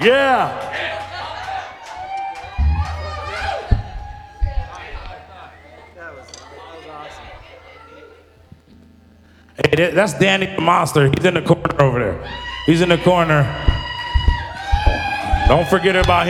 Yeah. That was awesome. Hey, that's Danny the Monster. He's in the corner over there. He's in the corner. Don't forget about him.